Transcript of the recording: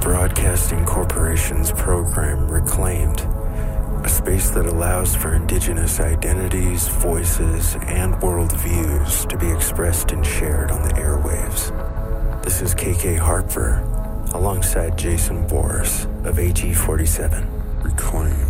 Broadcasting Corporation's program Reclaimed, a space that allows for indigenous identities, voices, and worldviews to be expressed and shared on the airwaves. This is KK Harper, alongside Jason Boris of AG47. Reclaimed.